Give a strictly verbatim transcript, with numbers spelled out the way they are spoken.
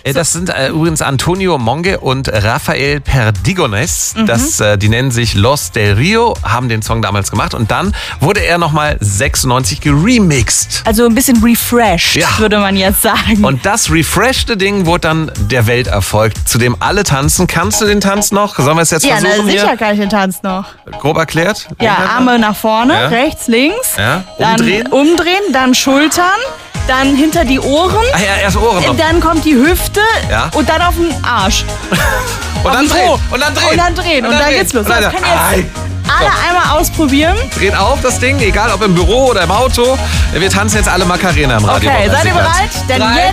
Äh, Das sind äh, übrigens Antonio Monge und Rafael Perdigones. Mhm. Das, äh, die nennen sich Los del Rio, haben den Song damals gemacht. Und dann wurde er nochmal sechsundneunzig geremixed. Also ein bisschen refreshed, Ja. würde man jetzt sagen. Und das refreshte Ding wurde dann der Welterfolg, zu dem alle tanzen. Kannst du den Tanz noch? Sollen wir es jetzt ja, na, versuchen sicher hier? kann ich den Tanz noch. Grob erklärt? Ja, Arme nach vorne, Ja. rechts, links. Ja. Dann Umdrehen. umdrehen, dann Schultern, dann hinter die Ohren. Ah ja, erst Ohren noch. Dann kommt die Hüfte Ja. und dann auf den Arsch. Und auf dann den drehen. Po. Und dann drehen. Und dann drehen. Und, dann geht's los. Und dann, Das können jetzt Ei. alle einmal ausprobieren. Dreht auf das Ding, egal ob im Büro oder im Auto. Wir tanzen jetzt alle Macarena im Radio. Okay, seid ihr bereit? Denn Drei, jetzt